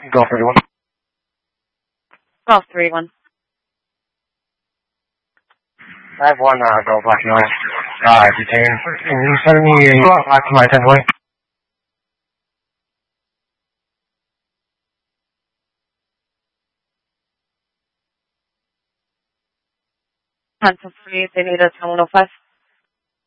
Golf 31. Golf 31. I have one Golf Black noise. Detain. Can you send me a back to my 1020? Cancel free. They need a 105.